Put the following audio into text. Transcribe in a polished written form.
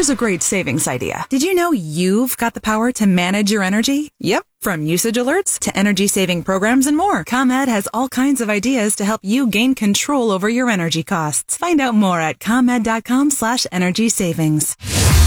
Here's a great savings idea. Did you know you've got the power to manage your energy? Yep. From usage alerts to energy-saving programs and more, ComEd has all kinds of ideas to help you gain control over your energy costs. Find out more at ComEd.com/energy savings.